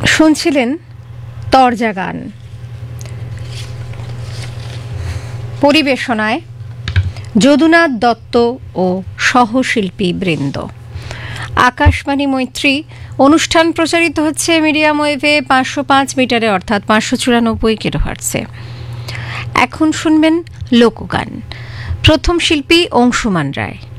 শুনছিলেন তরজা গান, পরিবেশনায় যদুনাথ দত্ত ও সহশিল্পী বৃন্দ। আকাশবাণী মৈত্রী অনুষ্ঠান প্রচারিত হচ্ছে মিডিয়াম ওয়েভে 505 মিটারে, অর্থাৎ 594 কিলোহার্টজে। এখন শুনবেন লোকগান। প্রথম শিল্পী অংশুমান রায়।